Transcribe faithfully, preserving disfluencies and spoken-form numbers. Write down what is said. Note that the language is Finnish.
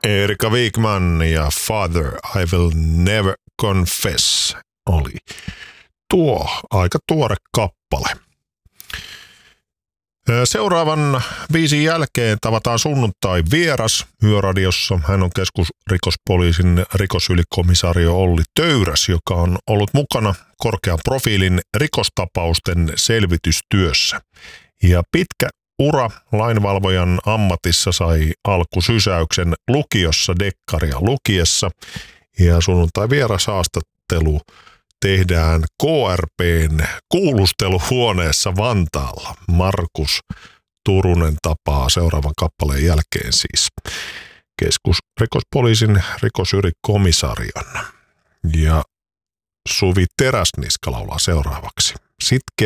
Erika Wigman ja Father, I Will Never Confess oli tuo aika tuore kappale. Seuraavan biisin jälkeen tavataan sunnuntai vieras Yöradiossa. Hän on keskusrikospoliisin rikosylikomisario Olli Töyräs, joka on ollut mukana korkean profiilin rikostapausten selvitystyössä. Ja pitkä ura lainvalvojan ammatissa sai alkusysäyksen lukiossa dekkaria lukiessa. Ja sunnuntai vieras haastattelu tehdään K R P:n kuulusteluhuoneessa Vantaalla. Markus Turunen tapaa seuraavan kappaleen jälkeen siis keskusrikospoliisin rikosylikomissarion. Ja Suvi Teräsniska laulaa seuraavaksi. Sitkeä